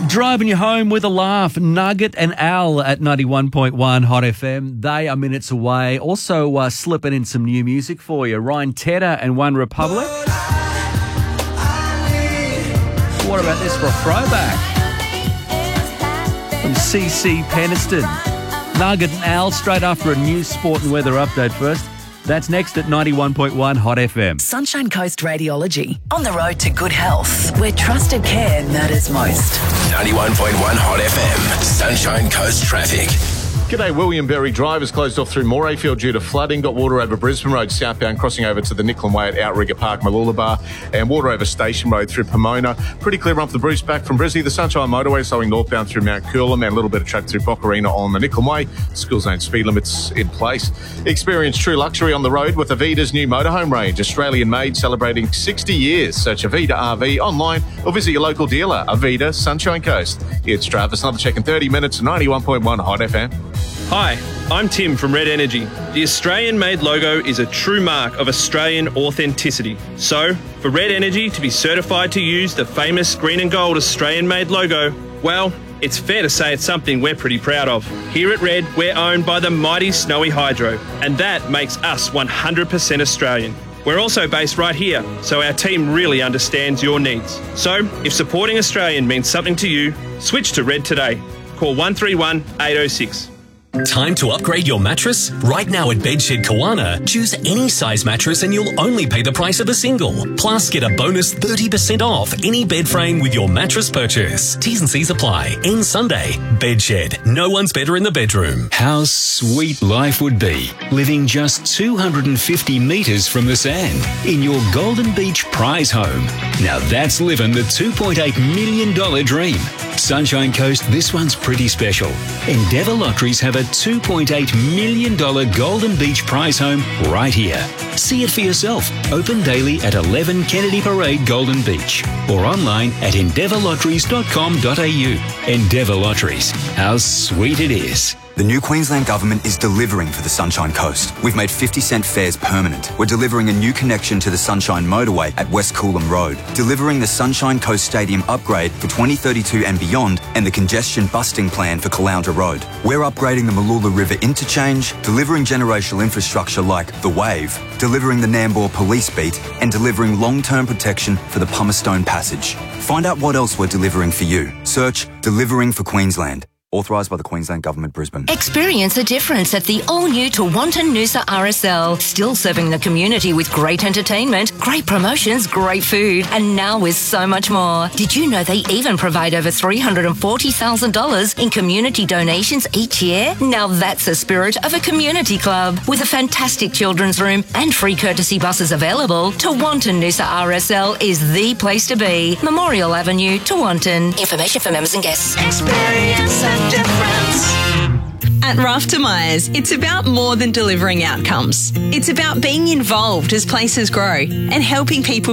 Driving you home with a laugh. Nugget and Al at 91.1 Hot FM. They are minutes away. Also slipping in some new music for you. Ryan Tedder and One Republic. What about this for a throwback? From CC Peniston. Nugget and Al straight after a news, sport and weather update first. That's next at 91.1 Hot FM. Sunshine Coast Radiology. On the road to good health, where trusted care matters most. 91.1 Hot FM. Sunshine Coast traffic. G'day, William Berry Drive is closed off through Morayfield due to flooding. Got water over Brisbane Road southbound, crossing over to the Nicklin Way at Outrigger Park, Mooloolaba, and water over Station Road through Pomona. Pretty clear off the Bruce back from Brizzy. The Sunshine Motorway slowing northbound through Mount Coolum, and a little bit of traffic through Boccarina on the Nicklin Way. School zone speed limits in place. Experience true luxury on the road with Avida's new motorhome range, Australian made, celebrating 60 years. Search Avida RV online or visit your local dealer. Avida, Sunshine Coast. It's Travis. Another check in 30 minutes, 91.1 Hot FM. Hi, I'm Tim from Red Energy. The Australian-made logo is a true mark of Australian authenticity. So, for Red Energy to be certified to use the famous green and gold Australian-made logo, well, it's fair to say it's something we're pretty proud of. Here at Red, we're owned by the mighty Snowy Hydro, and that makes us 100% Australian. We're also based right here, so our team really understands your needs. So, if supporting Australian means something to you, switch to Red today. Call 131 806. Time to upgrade your mattress? Right now at Bedshed Kawana, choose any size mattress and you'll only pay the price of a single. Plus, get a bonus 30% off any bed frame with your mattress purchase. T's and C's apply. End Sunday. Bedshed. No one's better in the bedroom. How sweet life would be living just 250 metres from the sand in your Golden Beach prize home. Now that's living the $2.8 million dream. Sunshine Coast, this one's pretty special. Endeavour Lotteries have a $2.8 million Golden Beach prize home right here. See it for yourself. Open daily at 11 Kennedy Parade, Golden Beach, or online at endeavourlotteries.com.au. Endeavour Lotteries. How sweet it is. The new Queensland Government is delivering for the Sunshine Coast. We've made 50-cent fares permanent. We're delivering a new connection to the Sunshine Motorway at West Coolum Road, delivering the Sunshine Coast Stadium upgrade for 2032 and beyond, and the congestion busting plan for Caloundra Road. We're upgrading the Mooloola River interchange, delivering generational infrastructure like the Wave, delivering the Nambour Police Beat, and delivering long-term protection for the Pumicestone Passage. Find out what else we're delivering for you. Search Delivering for Queensland. Authorised by the Queensland Government, Brisbane. Experience the difference at the all-new Tewantin Noosa RSL. Still serving the community with great entertainment, great promotions, great food, and now with so much more. Did you know they even provide over $340,000 in community donations each year? Now that's the spirit of a community club. With a fantastic children's room and free courtesy buses available, Tewantin Noosa RSL is the place to be. Memorial Avenue, Tewantin. Information for members and guests. Experience difference. At Rafter Myers, it's about more than delivering outcomes. It's about being involved as places grow and helping people